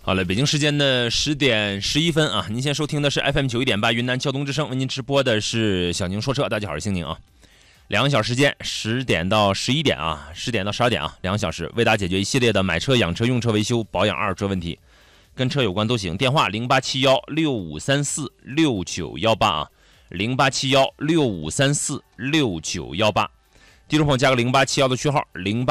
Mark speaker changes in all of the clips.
Speaker 1: 好了，北京时间的10点11分啊，您现在收听的是 FM 91.8云南交通之声，为您直播的是小宁说车。大家好，我是星宁啊。2个小时时间，10点到11点啊，10点到12点啊，2个小时为大家解决一系列的买车、养车、用车、维修、保养、二手车问题，跟车有关都行。电话087165346918啊，087165346918。听众朋友加个0871的序号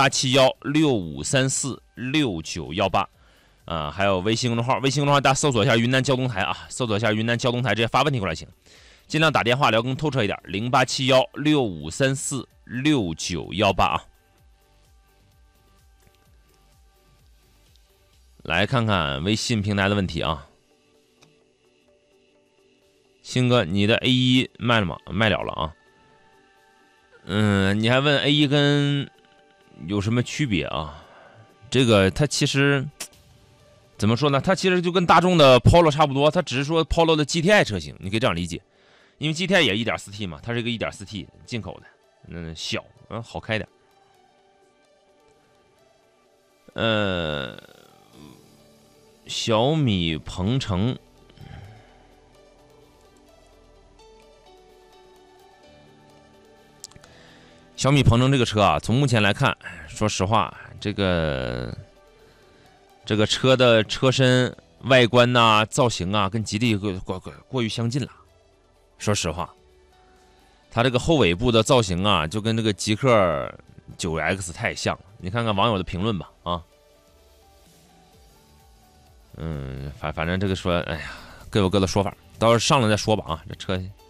Speaker 1: ，087165346918。还有微信公众号，大家搜索一下云南交通台啊，搜索一下云南交通台，直接发问题过来行，尽量打电话聊更透彻一点，087165346918啊。来看看微信平台的问题啊。星哥，你的 A1 卖了吗？卖了了啊。你还问 A1 跟有什么区别啊？这个它其实怎么说呢？它其实就跟大众的 Polo 差不多，它只是说 Polo 的 GTI 车型，你可以这样理解。因为 GTI 也 1.4T 嘛，它是一个 1.4T 进口的，小，好开点。小米鹏程，小米鹏程这个车啊，从目前来看，说实话，这个车的车身外观呐、造型啊，跟吉利过于相近了。说实话，它这个后尾部的造型啊，就跟这个极氪 9X 太像了。你看看网友的评论吧，啊。反正这个说，哎呀，各有各的说法，到时候上了再说吧啊，这车